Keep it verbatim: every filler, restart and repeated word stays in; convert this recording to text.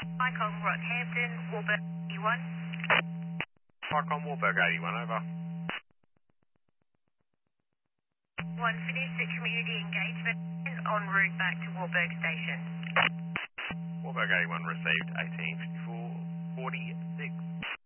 Icon Rockhampton, Warburg eighty-one. Icon Warburg eighty-one, over. One finished at community engagement and en route back to Warburg Station. Warburg eighty-one received eighteen fifty-four forty-six.